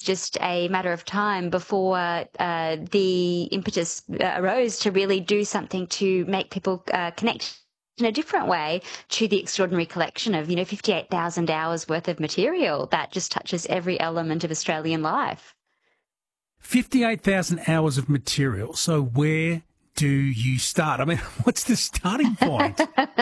just a matter of time before the impetus arose to really do something to make people connect in a different way to the extraordinary collection of, 58,000 hours worth of material that just touches every element of Australian life. 58,000 hours of material. So where do you start? I mean, what's the starting point?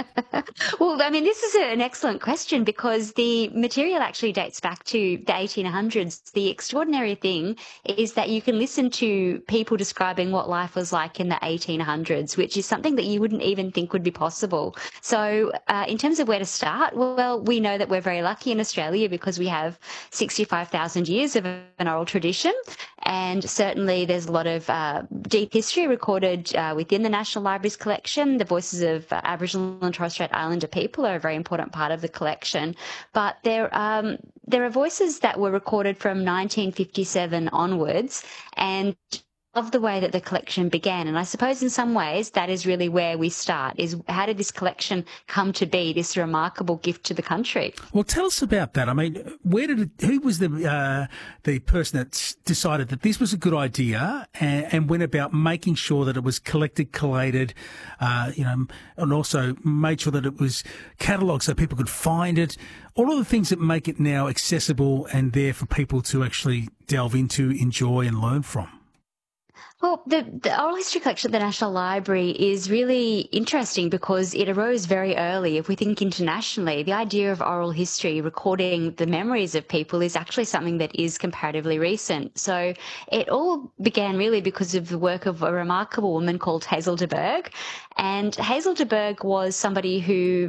Well, I mean, this is an excellent question because the material actually dates back to the 1800s. The extraordinary thing is that you can listen to people describing what life was like in the 1800s, which is something that you wouldn't even think would be possible. So in terms of where to start, well, we know that we're very lucky in Australia because we have 65,000 years of an oral tradition. And certainly there's a lot of deep history recorded within the National Library's collection. The voices of Aboriginal and Torres Strait Islander people are a very important part of the collection. But there are voices that were recorded from 1957 onwards, and of the way that the collection began. And I suppose in some ways that is really where we start, is how did this collection come to be, this remarkable gift to the country? Well, tell us about that. I mean, who was the person that decided that this was a good idea and went about making sure that it was collected, collated, and also made sure that it was catalogued so people could find it, all of the things that make it now accessible and there for people to actually delve into, enjoy and learn from? Well, the oral history collection at the National Library is really interesting because it arose very early. If we think internationally, the idea of oral history, recording the memories of people, is actually something that is comparatively recent. So it all began really because of the work of a remarkable woman called Hazel de Burgh. And Hazel de Burgh was somebody who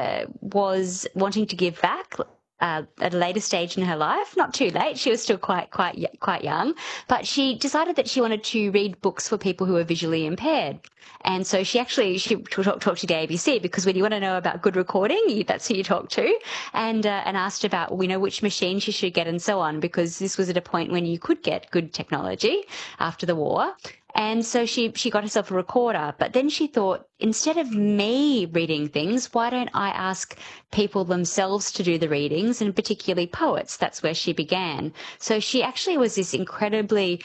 was wanting to give back at a later stage in her life, not too late. She was still quite young, but she decided that she wanted to read books for people who were visually impaired. And so she talked to the ABC, because when you want to know about good recording, that's who you talk to, and asked about, which machine she should get and so on, because this was at a point when you could get good technology after the war. And so she got herself a recorder. But then she thought, instead of me reading things, why don't I ask people themselves to do the readings, and particularly poets? That's where she began. So she actually was this incredibly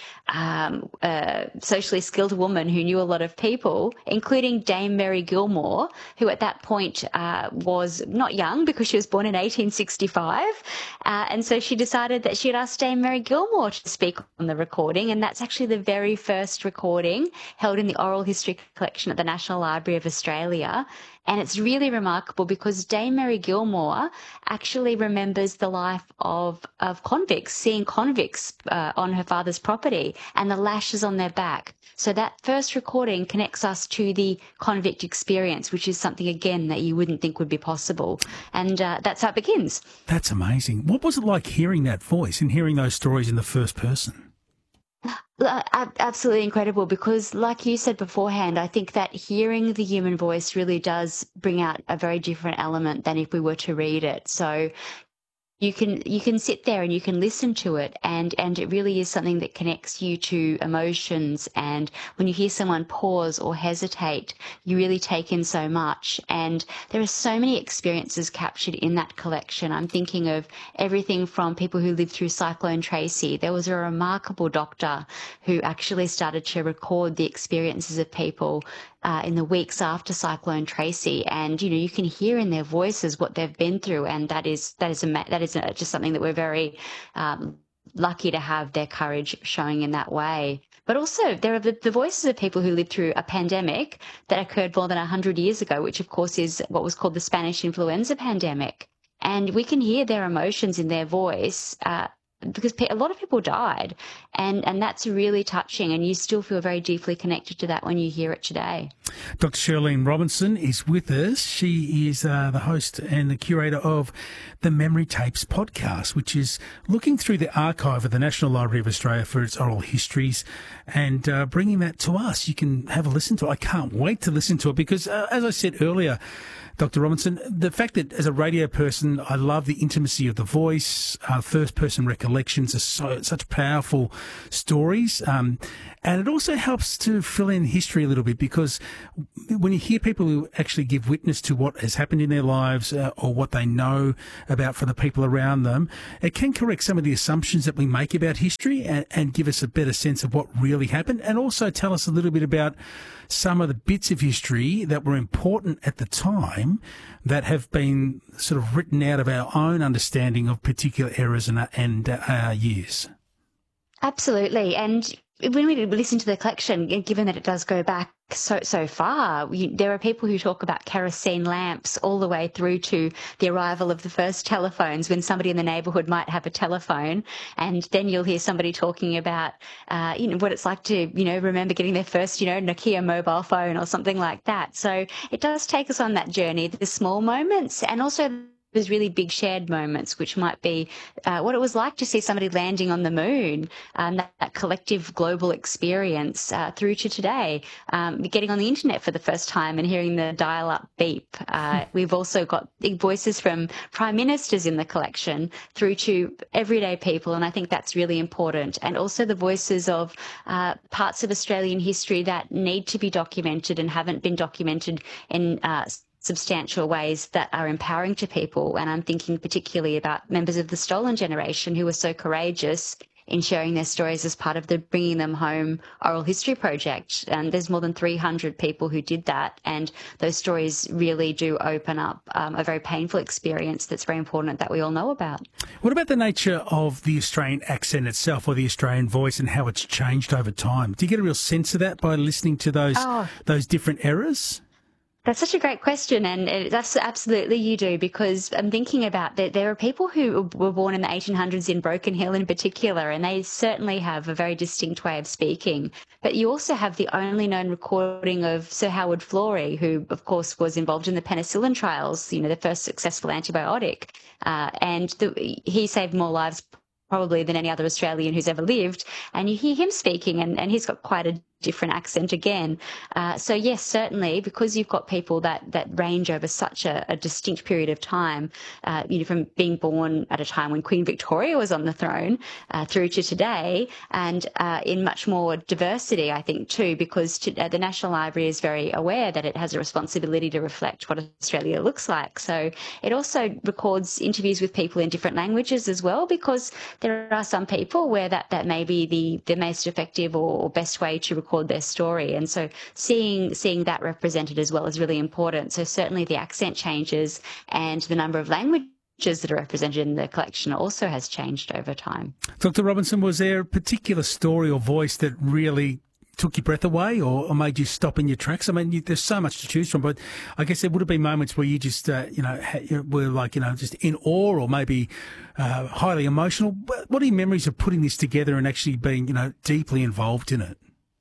socially skilled woman who knew a lot of people, including Dame Mary Gilmore, who at that point was not young because she was born in 1865. And so she decided that she'd ask Dame Mary Gilmore to speak on the recording. And that's actually the very first recording held in the Oral History Collection at the National Library of Australia. And it's really remarkable because Dame Mary Gilmore actually remembers the life of convicts, seeing convicts on her father's property and the lashes on their back. So that first recording connects us to the convict experience, which is something, again, that you wouldn't think would be possible. And that's how it begins. That's amazing. What was it like hearing that voice and hearing those stories in the first person? Absolutely incredible, because like you said beforehand, I think that hearing the human voice really does bring out a very different element than if we were to read it. So you can sit there and you can listen to it, and it really is something that connects you to emotions. And when you hear someone pause or hesitate, you really take in so much. And there are so many experiences captured in that collection. I'm thinking of everything from people who lived through Cyclone Tracy. There was a remarkable doctor who actually started to record the experiences of people in the weeks after Cyclone Tracy, and you can hear in their voices what they've been through, and that is just something that we're very lucky to have their courage showing in that way. But also there are the voices of people who lived through a pandemic that occurred more than 100 years ago, which of course is what was called the Spanish influenza pandemic, and we can hear their emotions in their voice. Because a lot of people died, and that's really touching, and you still feel very deeply connected to that when you hear it today. Dr. Shirlene Robinson is with us. She is the host and the curator of the Memory Tapes podcast, which is looking through the archive of the National Library of Australia for its oral histories and bringing that to us. You can have a listen to it. I can't wait to listen to it because, as I said earlier, Dr. Robinson, the fact that as a radio person, I love the intimacy of the voice, first-person recollection, collections are such powerful stories. And it also helps to fill in history a little bit, because when you hear people who actually give witness to what has happened in their lives or what they know about from the people around them, it can correct some of the assumptions that we make about history and give us a better sense of what really happened, and also tell us a little bit about some of the bits of history that were important at the time that have been sort of written out of our own understanding of particular eras and years. Absolutely. And when we listen to the collection, given that it does go back so far, there are people who talk about kerosene lamps all the way through to the arrival of the first telephones, when somebody in the neighbourhood might have a telephone, and then you'll hear somebody talking about what it's like to remember getting their first Nokia mobile phone or something like that. So it does take us on that journey, the small moments, and also those really big shared moments, which might be what it was like to see somebody landing on the moon, that collective global experience, through to today, getting on the internet for the first time and hearing the dial-up beep. We've also got big voices from prime ministers in the collection through to everyday people, and I think that's really important. And also the voices of parts of Australian history that need to be documented and haven't been documented in substantial ways that are empowering to people. And I'm thinking particularly about members of the stolen generation who were so courageous in sharing their stories as part of the Bringing Them Home Oral History Project. And there's more than 300 people who did that. And those stories really do open up a very painful experience that's very important that we all know about. What about the nature of the Australian accent itself, or the Australian voice, and how it's changed over time? Do you get a real sense of that by listening to those different eras? That's such a great question, and that's absolutely you do, because I'm thinking about that there are people who were born in the 1800s in Broken Hill in particular, and they certainly have a very distinct way of speaking. But you also have the only known recording of Sir Howard Florey, who, of course, was involved in the penicillin trials, the first successful antibiotic, and he saved more lives probably than any other Australian who's ever lived. And you hear him speaking, and he's got quite a different accent again. So yes, certainly, because you've got people that range over such a distinct period of time, from being born at a time when Queen Victoria was on the throne through to today, and in much more diversity, I think, too, because the National Library is very aware that it has a responsibility to reflect what Australia looks like. So it also records interviews with people in different languages as well, because there are some people where that may be the most effective or best way to record their story. And so seeing that represented as well is really important. So certainly the accent changes, and the number of languages that are represented in the collection also has changed over time. Dr. Robinson, was there a particular story or voice that really took your breath away or made you stop in your tracks? I mean, there's so much to choose from, but I guess there would have been moments where you just, were like, just in awe, or maybe highly emotional. What are your memories of putting this together and actually being, deeply involved in it?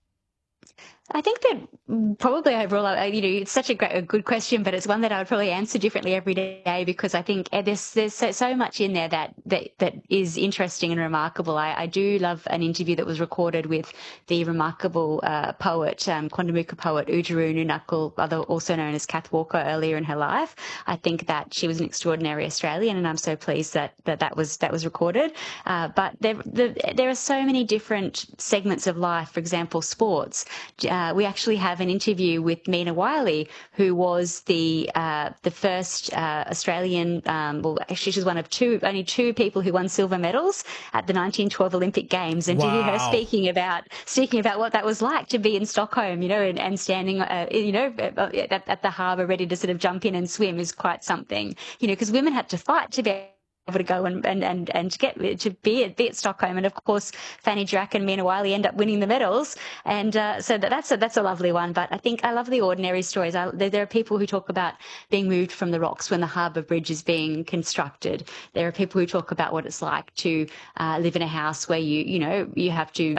I think that probably overall, it's such a good question, but it's one that I would probably answer differently every day, because I think there's so much in there that is interesting and remarkable. I do love an interview that was recorded with the remarkable poet, Quandamooka poet Oodgeroo Noonuccal, also known as Kath Walker, earlier in her life. I think that she was an extraordinary Australian, and I'm so pleased that was recorded. But there are so many different segments of life. For example, sports. We actually have an interview with Meena Wiley, who was the first Australian. Actually, she's one of only two people who won silver medals at the 1912 Olympic Games. And to hear her speaking about what that was like to be in Stockholm, and standing, at the harbour ready to sort of jump in and swim is quite something. Because women had to fight to be able to go and get to be at Stockholm, and of course Fanny Drack and Meena Wiley end up winning the medals, and so that's a lovely one. But I think I love the ordinary stories. There are people who talk about being moved from the rocks when the harbour bridge is being constructed. There are people who talk about what it's like to live in a house where you have to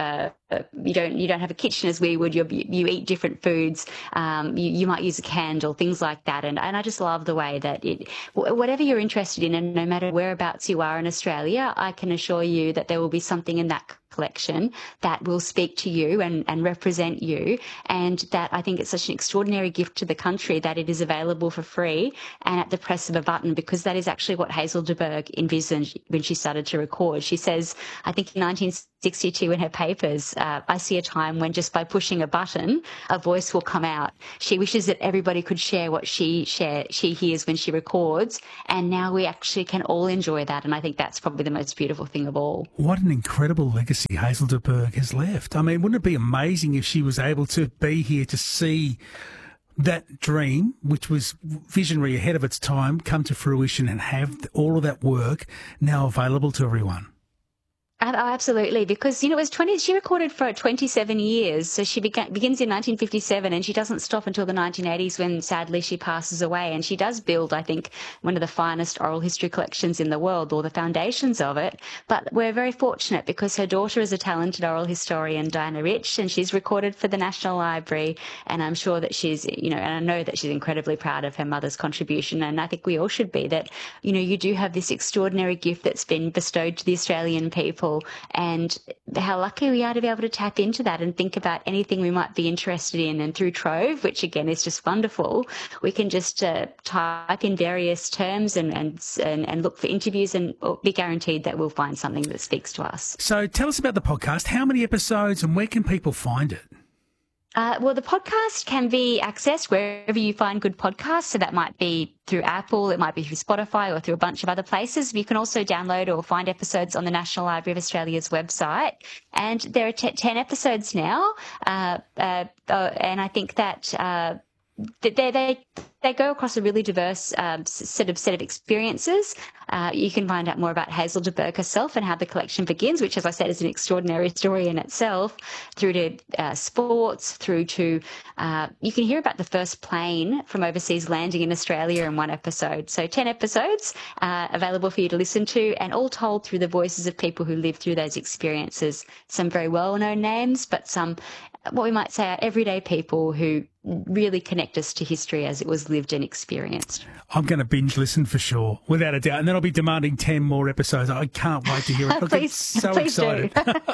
you don't have a kitchen as we would. You eat different foods. You might use a candle, things like that. And I just love the way that whatever you're interested in, and no matter whereabouts you are in Australia, I can assure you that there will be something in that collection that will speak to you and represent you, and that I think it's such an extraordinary gift to the country that it is available for free and at the press of a button, because that is actually what Hazel de Burgh envisaged when she started to record. She says, I think in 1962 in her papers, I see a time when just by pushing a button, a voice will come out. She wishes that everybody could share what she hears when she records, and now we actually can all enjoy that, and I think that's probably the most beautiful thing of all. What an incredible legacy Hazel de Burgh has left. I mean, wouldn't it be amazing if she was able to be here to see that dream, which was visionary ahead of its time, come to fruition and have all of that work now available to everyone? Oh, absolutely, because, it was she recorded for 27 years. So she begins in 1957 and she doesn't stop until the 1980s when, sadly, she passes away. And she does build, I think, one of the finest oral history collections in the world, or the foundations of it. But we're very fortunate because her daughter is a talented oral historian, Diana Rich, and she's recorded for the National Library. And I'm sure that she's, and I know that she's incredibly proud of her mother's contribution. And I think we all should be that, you do have this extraordinary gift that's been bestowed to the Australian people, and how lucky we are to be able to tap into that and think about anything we might be interested in. And through Trove, which again is just wonderful, we can just type in various terms and look for interviews, and be guaranteed that we'll find something that speaks to us. So tell us about the podcast. How many episodes and where can people find it? Well, the podcast can be accessed wherever you find good podcasts. So that might be through Apple, it might be through Spotify, or through a bunch of other places. You can also download or find episodes on the National Library of Australia's website. And there are 10 episodes now. And I think that they go across a really diverse set of experiences. You can find out more about Hazel de Burgh herself and how the collection begins, which, as I said, is an extraordinary story in itself, through to sports, through to you can hear about the first plane from overseas landing in Australia in one episode. So 10 episodes available for you to listen to, and all told through the voices of people who lived through those experiences. Some very well-known names, but some, what we might say, are everyday people who really connect us to history as it was lived and experienced. I'm going to binge listen for sure, without a doubt. And then I'll be demanding 10 more episodes. I can't wait to hear it. Please, so please excited.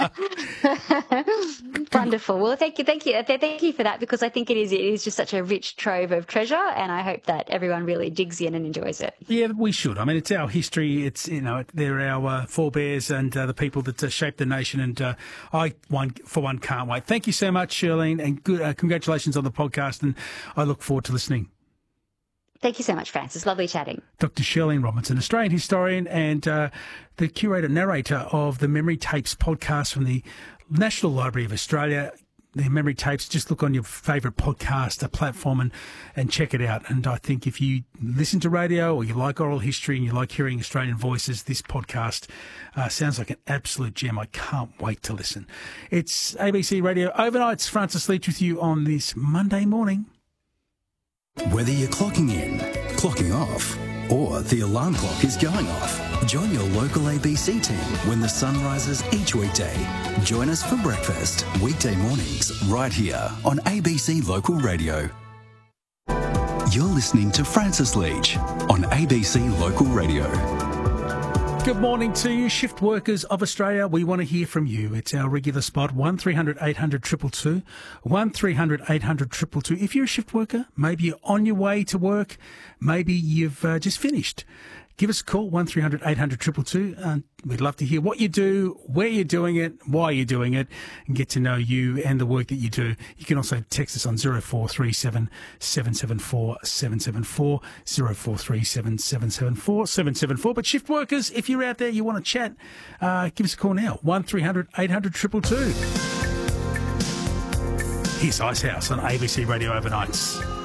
Wonderful. Well, thank you for that, because I think it is just such a rich trove of treasure, and I hope that everyone really digs in and enjoys it. Yeah, we should. I mean, it's our history. It's, they're our forebears and the people that shaped the nation. And I, for one, can't wait. Thank you so much, Shirlene, and good congratulations on the podcast. And I look forward to listening. Thank you so much, Francis. Lovely chatting. Dr. Shirlene Robinson, Australian historian and the curator-narrator of the Memory Tapes podcast from the National Library of Australia. The Memory Tapes, just look on your favourite podcast platform and check it out. And I think if you listen to radio or you like oral history and you like hearing Australian voices, this podcast sounds like an absolute gem. I can't wait to listen. It's ABC Radio Overnights. Francis Leach with you on this Monday morning. Whether you're clocking in, clocking off, or the alarm clock is going off, join your local ABC team when the sun rises each weekday. Join us for breakfast, weekday mornings, right here on ABC Local Radio. You're listening to Francis Leach on ABC Local Radio. Good morning to you, shift workers of Australia. We want to hear from you. It's our regular spot, 1300 800 222, 1300 800 222. If you're a shift worker, maybe you're on your way to work, maybe you've just finished, give us a call, 1300 800 222. We'd love to hear what you do, where you're doing it, why you're doing it, and get to know you and the work that you do. You can also text us on 0437 774 774, 0437 774 774. But shift workers, if you're out there, you want to chat, give us a call now, 1300 800 222. Here's Icehouse on ABC Radio Overnights.